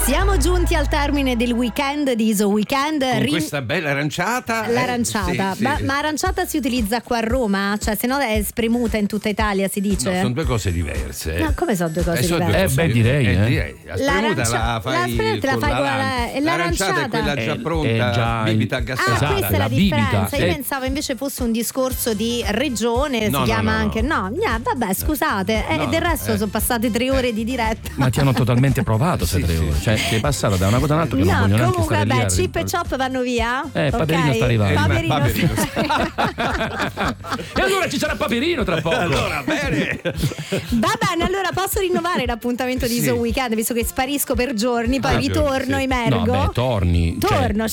Siamo giunti al termine del weekend di Iso Weekend. Con questa bella aranciata. L'aranciata. Sì. Ma aranciata si utilizza qua a Roma? Cioè, se no è spremuta in tutta Italia, si dice? No, sono due cose diverse. No, come sono due cose diverse? Direi. La spremuta la fai con l'aranciata è quella già pronta, bibita gassata. Questa è la differenza. Io pensavo invece fosse un discorso di regione, si chiama anche. Vabbè, scusate. Del resto sono passate 3 ore di diretta. Ma ti hanno totalmente provato 3 ore. Cioè, ti è passata da una cosa all'altra che non voglio neanche stare lì. Vabbè, Chip e Chop vanno via. Paperino sta arrivando. Paperino. E allora ci sarà Paperino tra poco. Allora, bene. Va bene, allora posso rinnovare l'appuntamento di Iso Weekend, visto che sparisco per giorni, poi ritorno, emergo. No, torni. Torno.